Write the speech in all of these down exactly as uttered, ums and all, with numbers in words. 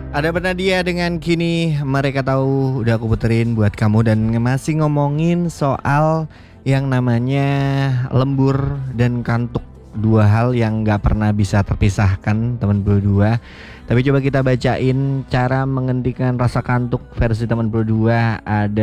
Ada Bernadia dengan Kini Mereka Tahu. Udah aku puterin buat kamu dan masih ngomongin soal yang namanya lembur dan kantuk. Dua hal yang gak pernah bisa terpisahkan teman berdua. Tapi coba kita bacain cara menghentikan rasa kantuk versi teman berdua.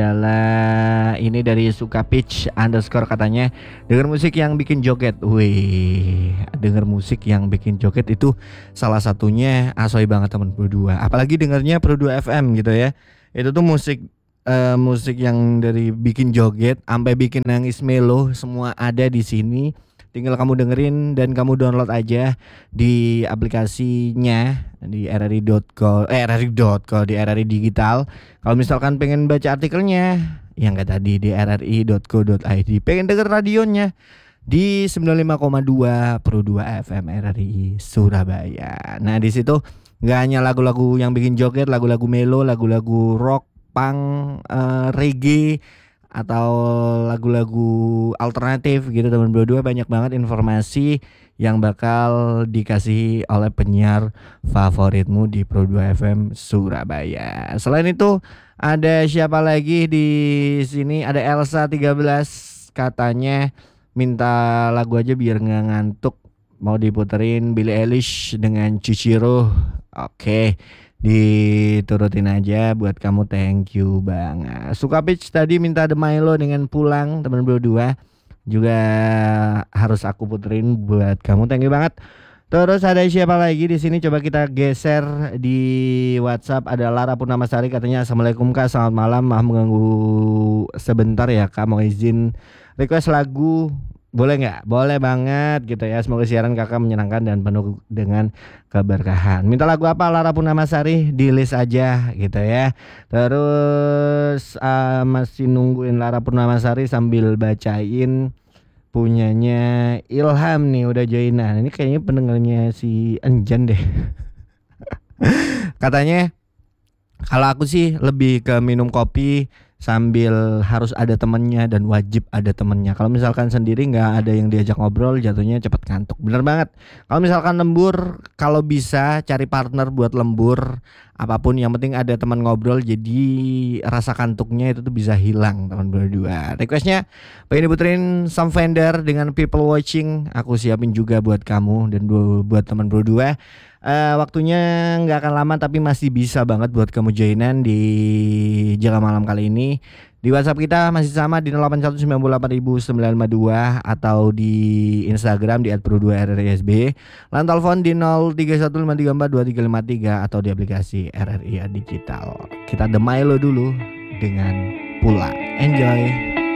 Adalah ini dari Suka Pitch underscore katanya, denger musik yang bikin joget. Wih, denger musik yang bikin joget itu salah satunya asoy banget teman berdua. Apalagi dengernya Pro dua F M gitu ya. Itu tuh musik uh, musik yang dari bikin joget sampai bikin nangis melo semua ada di sini. Tinggal kamu dengerin dan kamu download aja di aplikasinya di r r i dot co eh r r i dot co di R R I Digital. Kalau misalkan pengen baca artikelnya, yang enggak tadi di r r i dot co dot i d. Pengen denger radionya di sembilan puluh lima koma dua Pro dua F M R R I Surabaya. Nah, di situ enggak hanya lagu-lagu yang bikin joget, lagu-lagu melo, lagu-lagu rock, punk, uh, reggae, atau lagu-lagu alternatif gitu teman berdua. Banyak banget informasi yang bakal dikasih oleh penyiar favoritmu di Pro dua F M Surabaya. Selain itu ada siapa lagi di sini? Ada Elsa tiga belas katanya minta lagu aja biar nggak ngantuk, mau diputerin Billie Eilish dengan Chichiro. Oke, diturutin aja buat kamu, thank you banget. Suka Pitch tadi minta The Milo dengan Pulang, teman berdua juga harus aku puterin buat kamu, thank you banget. Terus ada siapa lagi di sini? Coba kita geser di WhatsApp. Ada Lara Purnamasari katanya, Assalamualaikum Kak, selamat malam, maaf mengganggu sebentar ya Kak, mau izin request lagu boleh nggak? Boleh banget gitu ya. Semoga siaran kakak menyenangkan dan penuh dengan keberkahan. Minta lagu apa Lara Purnamasari? Di list aja gitu ya. Terus uh, masih nungguin Lara Purnamasari sambil bacain punyanya Ilham nih, udah joinan. Ini kayaknya pendengarnya si Anjan deh. Katanya kalau aku sih lebih ke minum kopi sambil harus ada temennya dan wajib ada temennya. Kalau misalkan sendiri nggak ada yang diajak ngobrol, jatuhnya cepet ngantuk. Bener banget. Kalau misalkan lembur, kalau bisa cari partner buat lembur, apapun yang penting ada teman ngobrol, jadi rasa kantuknya itu tuh bisa hilang teman berdua. Requestnya pengen diputerin Sam Fender dengan People Watching. Aku siapin juga buat kamu dan buat teman berdua. Uh, waktunya nggak akan lama tapi masih bisa banget buat kamu joinan di Jaga Malam kali ini. Di WhatsApp kita masih sama di nol delapan satu sembilan delapan sembilan lima dua atau di Instagram di et pro dua r r i s b. Lalu telepon di nol tiga satu lima tiga empat dua tiga lima tiga atau di aplikasi R R I Digital. Kita The Milo dulu dengan Pulang. Enjoy.